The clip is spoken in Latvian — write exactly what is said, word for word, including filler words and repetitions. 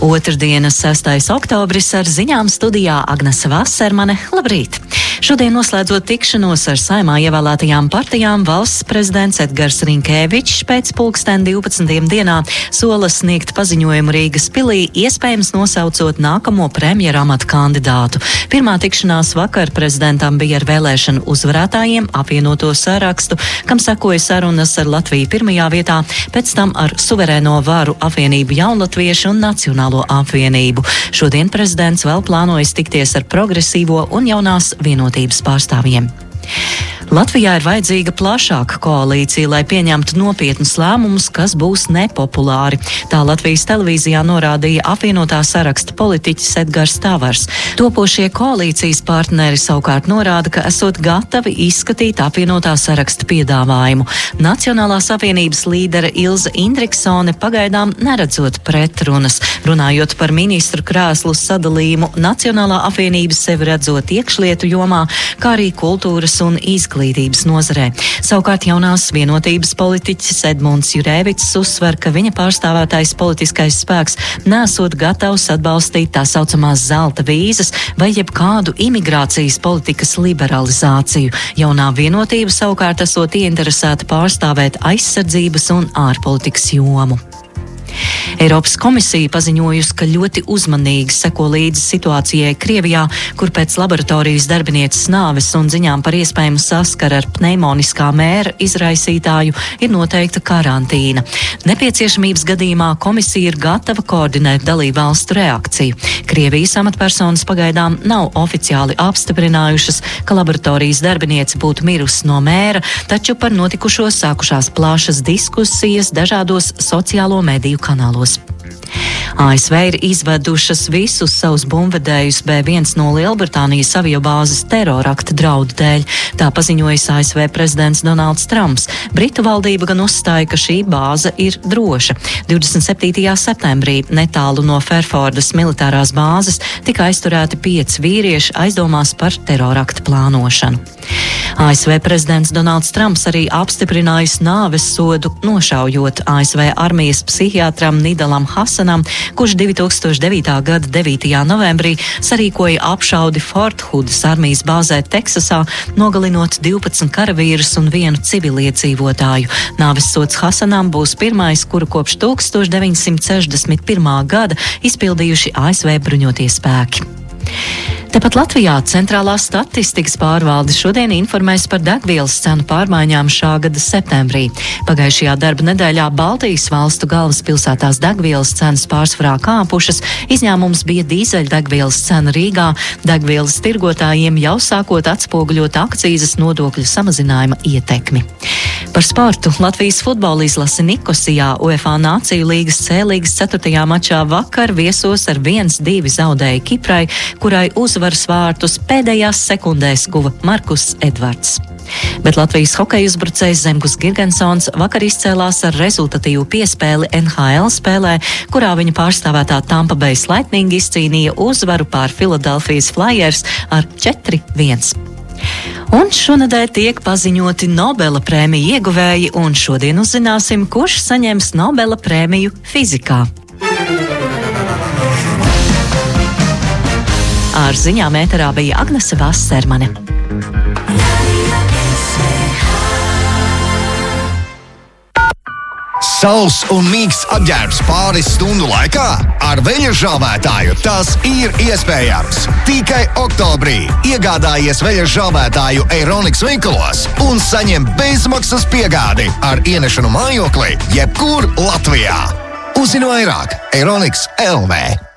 Otrdiena, sestais oktobris, ar ziņām studijā Agnese Vasermane. Labrīt! Šodien noslēdzot tikšanos ar Saeimā ievēlētajām partijām, valsts prezidents Edgars Rinkēvičs pēc pulksten divpadsmitiem dienā sola sniegt paziņojumu Rīgas pilī, iespējams nosaucot nākamo premjera amata kandidātu. Pirmā tikšanās vakar prezidentam bija ar vēlēšanu uzvarētājiem apvienoto sarakstu, kam sekoja sarunas ar Latviju pirmajā vietā, pēc tam ar Suverēno varu apvienību Jaunlatviešu un Nacionālo apvienību. Šodien prezidents vēl plānojas tikties ar progresīvo un jaunās vienotības pārstāvjiem. Latvijā ir vajadzīga plašāka koalīcija, lai pieņemtu nopietnus lēmumus, kas būs nepopulāri. Tā Latvijas televīzijā norādīja apvienotā saraksta politiķis Edgars Tavars. Topošie koalīcijas partneri savukārt norāda, ka esot gatavi izskatīt apvienotā saraksta piedāvājumu. Nacionālās apvienības līdere Ilze Indriksone pagaidām neredzot pretrunas. Runājot par ministru krēslu sadalījumu, Nacionālā apvienība sevi redzot iekšlietu jomā, kā arī kultūras un izglītības nozarē. Savukārt jaunās vienotības politiķis Edmunds Jurēvics uzsver, ka viņa pārstāvētais politiskais spēks nesot gatavs atbalstīt tā saucamās zelta vīzas vai jebkādu imigrācijas politikas liberalizāciju. Jaunā vienotība savukārt esot ieinteresēta pārstāvēt aizsardzības un ārpolitikas jomu. Eiropas komisija paziņojusi, ka ļoti uzmanīgi seko līdzi situācijai Krievijā, kur pēc laboratorijas darbinieces nāves un ziņām par iespējamu saskaru ar pneimoniskā mēra izraisītāju ir noteikta karantīna. Nepieciešamības gadījumā komisija ir gatava koordinēt dalību valstu reakciju. Krievijas amatpersonas pagaidām nav oficiāli apstiprinājušas, ka laboratorijas darbiniece būtu mirusi no mēra, taču par notikušo sākušās plašas diskusijas dažādos sociālo mediju kanālos. A S V ir izvedušas visus savus bumbvedējus B viens no Lielbritānijas aviobāzes terorakta draudu dēļ. Tā paziņojis A S V prezidents Donalds Trumps. Britu valdība gan uzstāja, ka šī bāze ir droša. divdesmit septītajā septembrī netālu no Ferfordas militārās bāzes tika aizturēti pieci vīrieši aizdomās par terorakta plānošanu. A S V prezidents Donalds Trumps arī apstiprinājis nāves sodu, nošaujot A S V armijas psihiatram Nidalam Hasanam, kurš divi tūkstoši devītā gada devītajā novembrī sarīkoja apšaudi Fort Hoodas armijas bāzē Teksasā, nogalinot divpadsmit karavīrus un vienu civiliedzīvotāju. Nāves sods Hasanam būs pirmais, kuru kopš tūkstoš deviņsimt sešdesmit pirmā gada izpildījuši A S V bruņotie spēki. Tepat Latvijā Centrālā statistikas pārvalde šodien informēs par degvielas cenu pārmaiņām šā gada septembrī. Pagājušajā darba nedēļā Baltijas valstu galvaspilsētās degvielas cenas pārsvarā kāpušas, izņēmums bija dīzeļdegvielas cena Rīgā. Degvielas tirgotājiem jau sākot atspoguļot akcīzes nodokļu samazinājuma ietekmi. Par sportu Latvijas futbola izlase Nikosijā UEFA Nāciju līgas C līgas ceturtajā mačā vakar viesos ar viens divi zaudēja Kiprai, kurai uzvaras vārtus pēdējās sekundēs guva Markus Edvards. Bet Latvijas hokeja uzbrucējs Zemgus Girgensons vakar izcēlās ar rezultatīvu piespēli N H L spēlē, kurā viņa pārstāvētā Tampa Bay Lightning izcīnīja uzvaru pār Philadelphia Flyers ar četri viens. Un šonedēļ tiek paziņoti Nobela prēmiju ieguvēji, un šodien uzzināsim, kurš saņems Nobela prēmiju fizikā. Ar ziņām ēterā bija Agnese Vasermane. Sauss un mīksts apģērbs pāris stundu laikā? Ar veļa žāvētāju tas ir iespējams. Tikai oktobrī iegādājies veļa žāvētāju Euroniks veikalos un saņem bezmaksas piegādi ar ienešanu mājoklī jebkur Latvijā. Uzzini vairāk Euroniks L V.